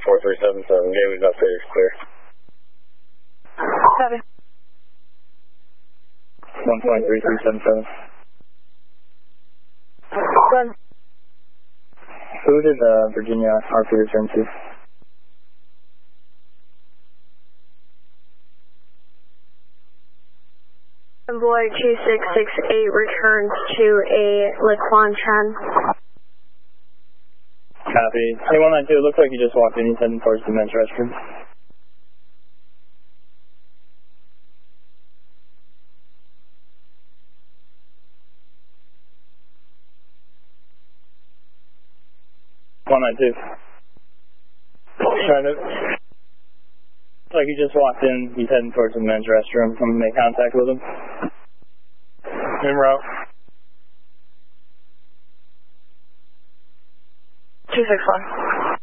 4377, Gateway's upstairs, clear. Copy. 1.3377. Run. Who did Virginia RP return to? Envoy 2668 returns to a Laquan Chen. Copy. Hey, 192, it looks like you just walked in. He's heading towards the men's restroom. Like he just walked in, he's heading towards the men's restroom. I'm going to make contact with him. En route. 261.